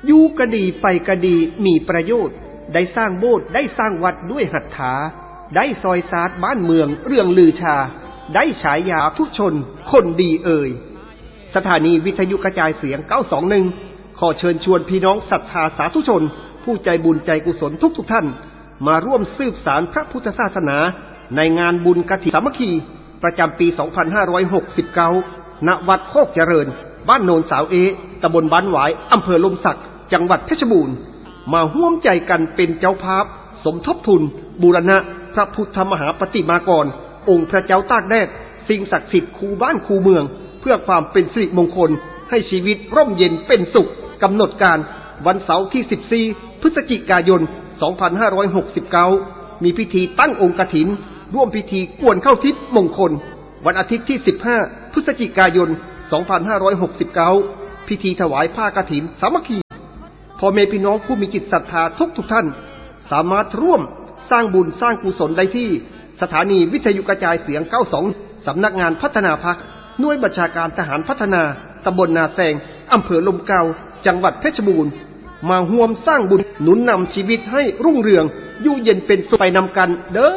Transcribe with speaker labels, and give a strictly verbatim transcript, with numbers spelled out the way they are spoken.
Speaker 1: อยู่กะดีไปกะดีมีประโยชน์ได้สร้างโบสถ์ได้สร้างวัดด้วยหัตถาได้ซอยซาดบ้านเมืองเรื่องลือชาได้ฉายาทุชนคนดีเอ่ยสถานีวิทยุกระจายเสียงเก้าสองหนึ่งขอเชิญชวนพี่น้องศรัทธาสาธุชนผู้ใจบุญใจกุศลทุกทุกท่านมาร่วมสืบสานพระพุทธศาสนาในงานบุญกฐินสามัคคีประจำปีสองพันห้าร้อยหกสิบเก้าณวัดโคกเจริญบ้านโนนสาวเอตำบลบ้านหวายอำเภอลมศักดิ์จังหวัดเพชรบูรณ์มาร่วมใจกันเป็นเจ้าภาพสมทบทุนบูรณะพระพุทธมหาปฏิมากรองค์พระเจ้าตากแดดสิ่งศักดิ์สิทธิ์คูบ้านคูเมืองเพื่อความเป็นสิริมงคลให้ชีวิตร่มเย็นเป็นสุขกำหนดการวันเสาร์ที่สิบสี่พฤศจิกายนสองพันห้าร้อยหกสิบเก้ามีพิธีตั้งองค์กฐินร่วมพิธีกวนเข้าทิศมงคลวันอาทิตย์ที่สิบห้าพฤศจิกายนสองพันห้าร้อยหกสิบเก้าพิธีถวายผ้ากฐินสามัคคีพ่อแม่พี่น้องผู้มีจิตศรัทธาทุกทุกท่านสามารถร่วมสร้างบุญสร้างกุศลได้ที่สถานีวิทยุกระจายเสียงเก้าสิบสองสำนักงานพัฒนาพรรคหน่วยบัญชาการทหารพัฒนาตำบลนาแซงอำเภอลมเกาจังหวัดเพชรบูรณ์มาร่วมสร้างบุญหนุนนำชีวิตให้รุ่งเรืองอยู่เย็นเป็นสุขไปนำกันเด้อ